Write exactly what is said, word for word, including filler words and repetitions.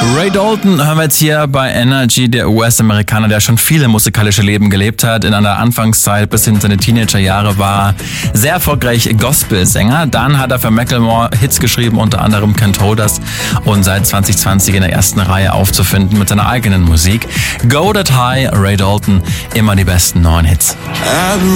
Ray Dalton hören wir jetzt hier bei Energy, der U S-Amerikaner, der schon viele musikalische Leben gelebt hat. In einer Anfangszeit bis in seine Teenagerjahre war er sehr erfolgreich Gospelsänger. Dann hat er für Macklemore Hits geschrieben, unter anderem Can't Hold Us, und seit zwanzig zwanzig in der ersten Reihe aufzufinden mit seiner eigenen Musik. Go That High, Ray Dalton, immer die besten neuen Hits.